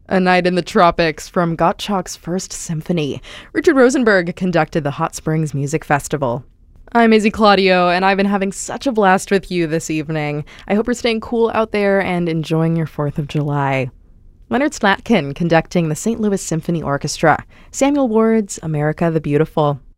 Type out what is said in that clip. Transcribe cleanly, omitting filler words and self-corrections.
A Night in the Tropics from Gottschalk's First Symphony. Richard Rosenberg conducted the Hot Springs Music Festival. I'm Izzy Claudio, and I've been having such a blast with you this evening. I hope you're staying cool out there and enjoying your 4th of July. Leonard Slatkin conducting the St. Louis Symphony Orchestra. Samuel Ward's America the Beautiful.